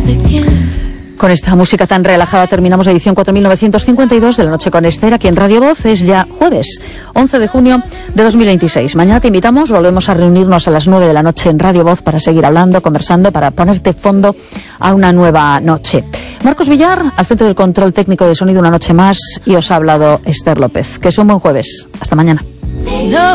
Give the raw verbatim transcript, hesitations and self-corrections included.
Con esta música tan relajada terminamos la edición cuatro mil novecientos cincuenta y dos de La Noche con Esther, aquí en Radio Voz. Es ya jueves, once de junio de dos mil veintiséis. Mañana te invitamos, volvemos a reunirnos a las nueve de la noche en Radio Voz para seguir hablando, conversando, para ponerte fondo a una nueva noche. Marcos Villar, al frente del control técnico de sonido una noche más, y os ha hablado Esther López. Que sea un buen jueves. Hasta mañana.